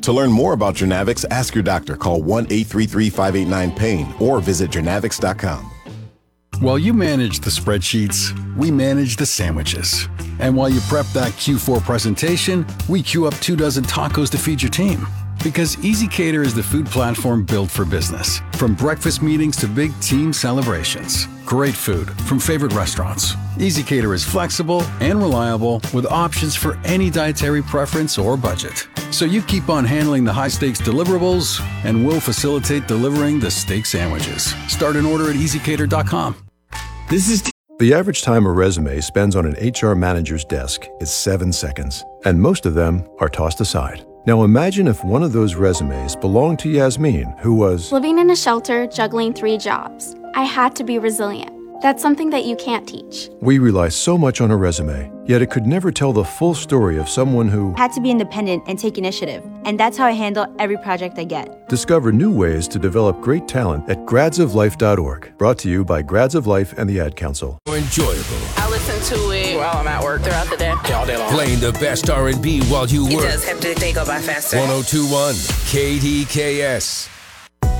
To learn more about Journavx, ask your doctor. Call 1-833-589-PAIN or visit journavx.com. While you manage the spreadsheets, we manage the sandwiches. And while you prep that Q4 presentation, we queue up 24 tacos to feed your team. Because ezCater is the food platform built for business. From breakfast meetings to big team celebrations. Great food from favorite restaurants. ezCater is flexible and reliable with options for any dietary preference or budget. So you keep on handling the high-stakes deliverables, and we'll facilitate delivering the steak sandwiches. Start an order at ezCater.com. The average time a resume spends on an HR manager's desk is 7 seconds, and most of them are tossed aside. Now imagine if one of those resumes belonged to Yasmin, who was living in a shelter, juggling 3 jobs. I had to be resilient. That's something that you can't teach. We rely so much on a resume, yet it could never tell the full story of someone who had to be independent and take initiative. And that's how I handle every project I get. Discover new ways to develop great talent at gradsoflife.org. Brought to you by Grads of Life and the Ad Council. Enjoyable. I listen to it while I'm at work throughout the day. All day long. Playing the best R&B while you work. It does have to, they go by faster. 1021 KDKS.